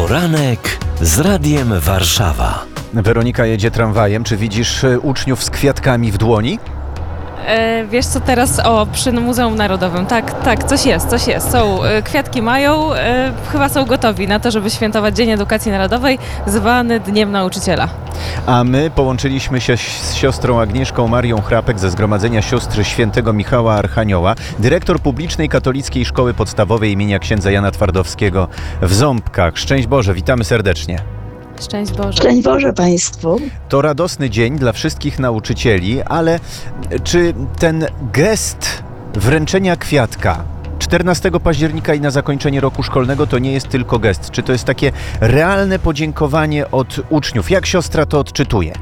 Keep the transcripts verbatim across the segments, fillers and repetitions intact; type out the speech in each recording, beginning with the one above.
Poranek z Radiem Warszawa. Weronika jedzie tramwajem. Czy widzisz uczniów z kwiatkami w dłoni? E, wiesz co, teraz o, przy Muzeum Narodowym, tak, tak, coś jest, coś jest, są, e, kwiatki mają, e, chyba są gotowi na to, żeby świętować Dzień Edukacji Narodowej, zwany Dniem Nauczyciela. A my połączyliśmy się z siostrą Agnieszką Marią Hrapek ze Zgromadzenia Sióstr Świętego Michała Archanioła, dyrektor publicznej katolickiej szkoły podstawowej imienia księdza Jana Twardowskiego w Ząbkach. Szczęść Boże, witamy serdecznie. Szczęść Boże. Szczęść Boże Państwu. To radosny dzień dla wszystkich nauczycieli, ale czy ten gest wręczenia kwiatka czternastego października i na zakończenie roku szkolnego to nie jest tylko gest? Czy to jest takie realne podziękowanie od uczniów? Jak siostra to odczytuje?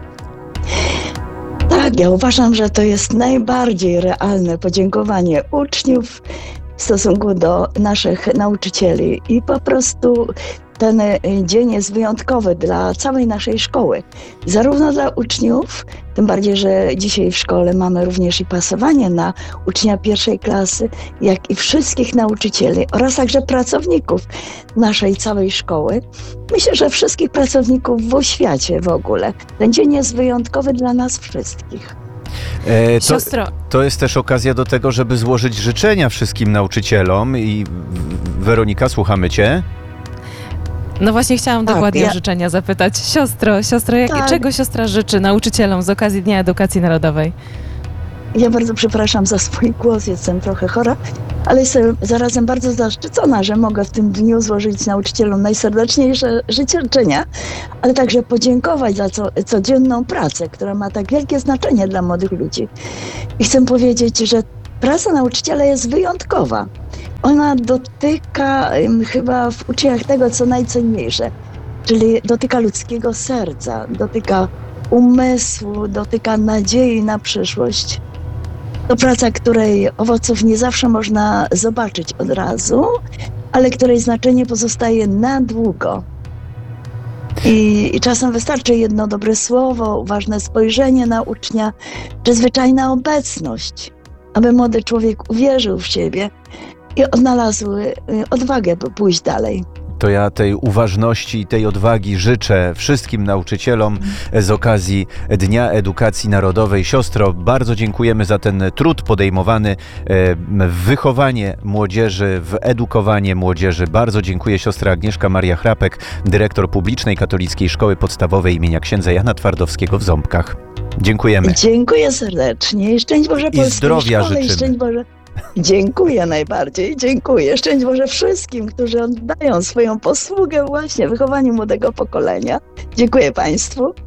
Tak, ja uważam, że to jest najbardziej realne podziękowanie uczniów w stosunku do naszych nauczycieli i po prostu ten dzień jest wyjątkowy dla całej naszej szkoły. Zarówno dla uczniów, tym bardziej, że dzisiaj w szkole mamy również i pasowanie na ucznia pierwszej klasy, jak i wszystkich nauczycieli oraz także pracowników naszej całej szkoły. Myślę, że wszystkich pracowników w oświacie w ogóle. Ten dzień jest wyjątkowy dla nas wszystkich. E, to, Siostro. to jest też okazja do tego, żeby złożyć życzenia wszystkim nauczycielom i Weronika, słuchamy Cię. No właśnie chciałam Tak, dokładnie ja- o życzenia zapytać. Siostro, siostro, jak, Tak. czego siostra życzy nauczycielom z okazji Dnia Edukacji Narodowej? Ja bardzo przepraszam za swój głos, jestem trochę chora, ale jestem zarazem bardzo zaszczycona, że mogę w tym dniu złożyć nauczycielom najserdeczniejsze życzenia, ale także podziękować za co, codzienną pracę, która ma tak wielkie znaczenie dla młodych ludzi. I chcę powiedzieć, że praca nauczyciela jest wyjątkowa. Ona dotyka em, chyba w uczniach tego, co najcenniejsze, czyli dotyka ludzkiego serca, dotyka umysłu, dotyka nadziei na przyszłość. To praca, której owoców nie zawsze można zobaczyć od razu, ale której znaczenie pozostaje na długo. I, I czasem wystarczy jedno dobre słowo, uważne spojrzenie na ucznia, czy zwyczajna obecność, aby młody człowiek uwierzył w siebie i odnalazł y, odwagę, by pójść dalej. To ja tej uważności i tej odwagi życzę wszystkim nauczycielom z okazji Dnia Edukacji Narodowej. Siostro, bardzo dziękujemy za ten trud podejmowany e, w wychowanie młodzieży, w edukowanie młodzieży. Bardzo dziękuję. Siostra Agnieszka Maria Hrapek, dyrektor publicznej katolickiej szkoły podstawowej imienia księdza Jana Twardowskiego w Ząbkach. Dziękujemy. Dziękuję serdecznie i szczęść Boże polskiej zdrowia szkole życzymy. i szczęść Boże. Dziękuję najbardziej, dziękuję. Szczęść Boże wszystkim, którzy oddają swoją posługę właśnie wychowaniu młodego pokolenia. Dziękuję Państwu.